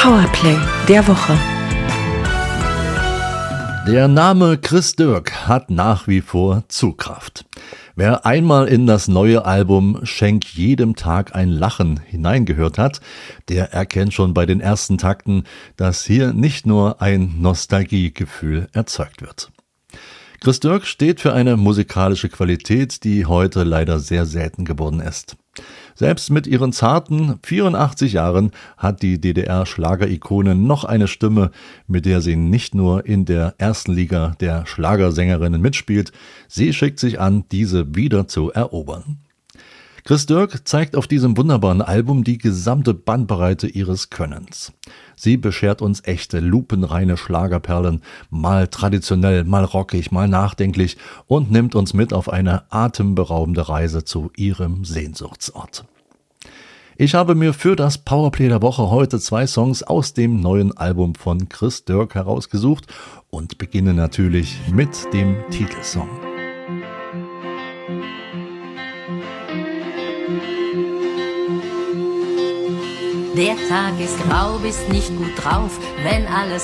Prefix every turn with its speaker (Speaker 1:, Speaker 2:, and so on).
Speaker 1: Powerplay der Woche.
Speaker 2: Der Name Chris Dirk hat nach wie vor Zugkraft. Wer einmal in das neue Album Schenk jedem Tag ein Lachen hineingehört hat, der erkennt schon bei den ersten Takten, dass hier nicht nur ein Nostalgiegefühl erzeugt wird. Chris Dirk steht für eine musikalische Qualität, die heute leider sehr selten geworden ist. Selbst mit ihren zarten 84 Jahren hat die DDR-Schlagerikone noch eine Stimme, mit der sie nicht nur in der ersten Liga der Schlagersängerinnen mitspielt, sie schickt sich an, diese wieder zu erobern. Chris Dirk zeigt auf diesem wunderbaren Album die gesamte Bandbreite ihres Könnens. Sie beschert uns echte, lupenreine Schlagerperlen, mal traditionell, mal rockig, mal nachdenklich und nimmt uns mit auf eine atemberaubende Reise zu ihrem Sehnsuchtsort. Ich habe mir für das Powerplay der Woche heute 2 Songs aus dem neuen Album von Chris Dirk herausgesucht und beginne natürlich mit dem Titelsong.
Speaker 3: Der Tag ist grau, bist nicht gut drauf, wenn alles